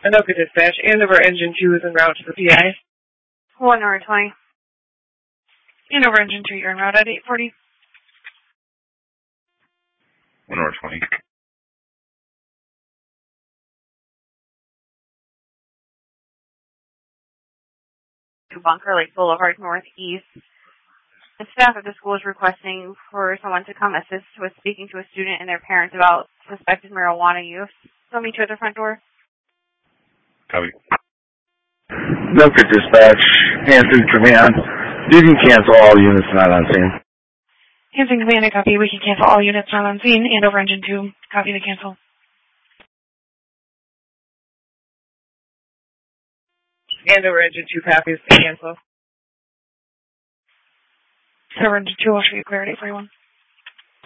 Anoka Dispatch, Andover Engine 2 is en route to the PI. 1 over 20. Andover Engine 2, you're en route at 840. 1 over 20. To Bunker Lake Boulevard Northeast. The staff at the school is requesting for someone to come assist with speaking to a student and their parents about suspected marijuana use. They'll meet you at the front door. Copy. Anoka Dispatch, Hanson Command. You can cancel all units not on scene. Hanson Command, I copy. We can cancel all units not on scene. Andover Engine 2, copy to cancel. Andover Engine 2 copies to cancel. Andover Engine 2, I'll show you clear at 841.